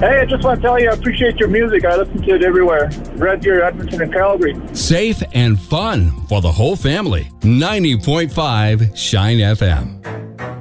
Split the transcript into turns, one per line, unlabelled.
Hey, I just want to tell you I appreciate your music. I listen to it everywhere. Red Deer, Edmonton, and Calgary.
Safe and fun for the whole family. 90.5 Shine FM.